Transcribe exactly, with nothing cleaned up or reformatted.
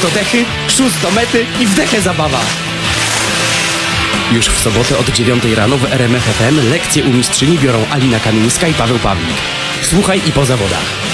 do dechy, szóst do mety i w dechę zabawa. Już w sobotę od dziewiątej rano w R M F F M lekcje u mistrzyni biorą Alina Kamińska i Paweł Pawlik. Słuchaj i po zawodach.